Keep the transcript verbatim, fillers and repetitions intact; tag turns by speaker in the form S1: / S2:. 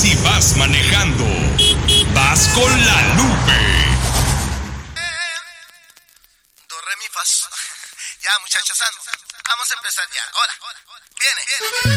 S1: Si vas manejando, vas con la Lupe.
S2: Do, re, mi, fa, sol. Ya, muchachos, ando. Vamos a empezar ya. Hola. Viene.